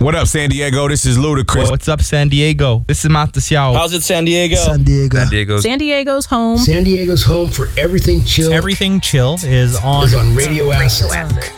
What up, San Diego? This is Ludacris. What's up, San Diego? This is Matas Yao. How's it, San Diego? San Diego. San Diego's home. San Diego's home for Everything Chill. Everything Chill is on Radio Acid.